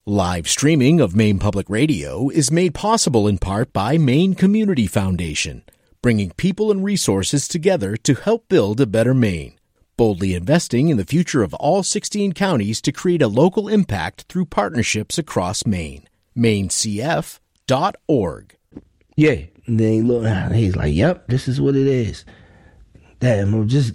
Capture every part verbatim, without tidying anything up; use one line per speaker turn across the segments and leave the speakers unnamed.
Live streaming of Maine Public Radio is made possible in part by Maine Community Foundation, bringing people and resources together to help build a better Maine, boldly investing in the future of all sixteen counties to create a local impact through partnerships across Maine. maine c f dot org.
Yeah, and then he look, he's like, yep, this is what it is. Damn, just,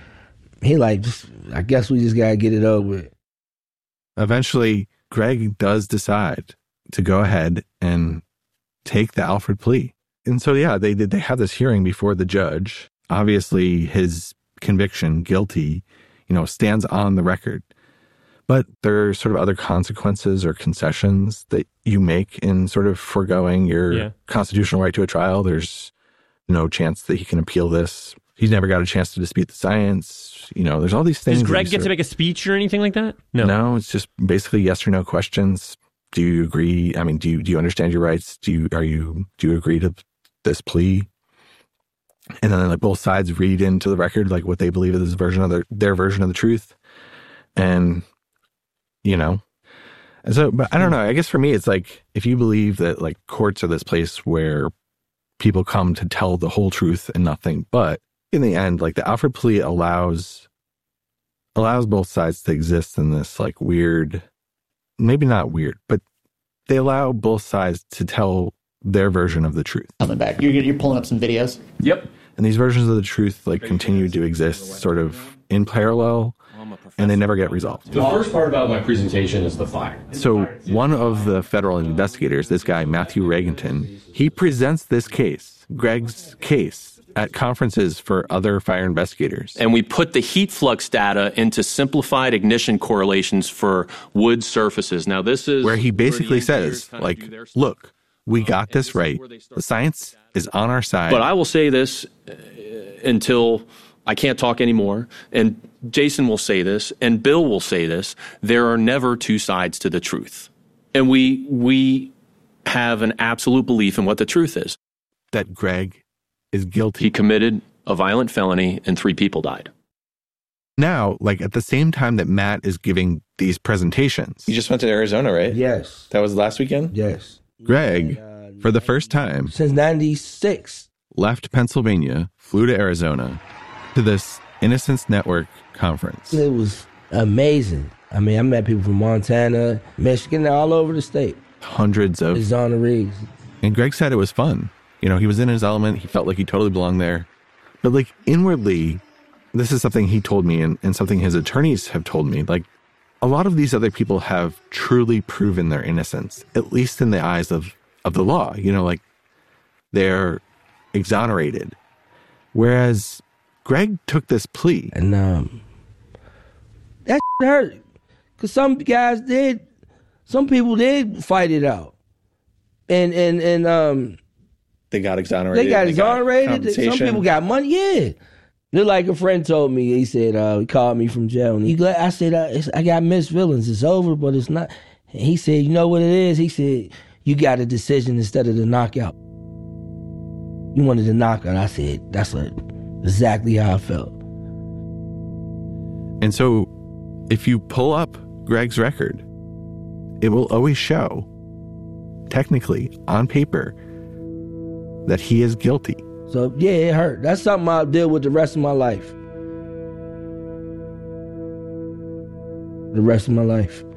he like, just, I guess we just gotta get it over with.
Eventually, Greg does decide to go ahead and take the Alford plea. And so, yeah, they did. They have this hearing before the judge. Obviously, his conviction, guilty, you know, stands on the record. But there are sort of other consequences or concessions that you make in sort of foregoing your yeah. constitutional right to a trial. There's no chance that he can appeal this. He's never got a chance to dispute the science. You know, there's all these things.
Does Greg get to make a speech or anything like that? No.
No, it's just basically yes or no questions. Do you agree? I mean, do you do you understand your rights? Do you are you do you agree to this plea? And then like both sides read into the record like what they believe is version of their their version of the truth. And you know. And so but I don't know. I guess for me it's like if you believe that like courts are this place where people come to tell the whole truth and nothing but, in the end, like the Alford plea allows allows both sides to exist in this like weird, maybe not weird, but they allow both sides to tell their version of the truth.
Coming back, you're you're pulling up some videos.
Yep.
And these versions of the truth like continue to exist sort of in parallel, and they never get resolved.
The first part about my presentation is the fire.
So one of the federal investigators, this guy Matthew Regenton, he presents this case, Greg's case, at conferences for other fire investigators.
And we put the heat flux data into simplified ignition correlations for wood surfaces. Now this is
where he basically where says, like, look, we got this right. The science is on our side.
But I will say this uh, until I can't talk anymore, and Jason will say this, and Bill will say this, there are never two sides to the truth. And we we have an absolute belief in what the truth is.
That Greg is guilty.
He committed a violent felony and three people died.
Now, like at the same time that Matt is giving these presentations.
You just went to Arizona, right?
Yes.
That was last weekend?
Yes.
Greg, and, uh, for the first time.
Since ninety-six.
Left Pennsylvania, flew to Arizona to this Innocence Network conference.
It was amazing. I mean, I met people from Montana, Michigan, all over the state.
Hundreds of.
Exonerees.
And Greg said it was fun. You know, he was in his element. He felt like he totally belonged there. But like inwardly, this is something he told me and, and something his attorneys have told me. Like a lot of these other people have truly proven their innocence, at least in the eyes of, of the law. You know, like they're exonerated. Whereas Greg took this plea.
And um, that hurt. Because some guys did, some people did fight it out. And, and, and, um,
They got exonerated.
They got exonerated. Got some people got money. Yeah. Just like a friend told me, he said, uh, he called me from jail. And he glad, I said, uh, it's, I got mixed feelings. It's over, but it's not. And he said, you know what it is? He said, you got a decision instead of the knockout. You wanted the knockout. I said, that's what, exactly how I felt.
And so if you pull up Greg's record, it will always show, technically, on paper, that he is guilty.
So, yeah, it hurt. That's something I'll deal with the rest of my life. The rest of my life.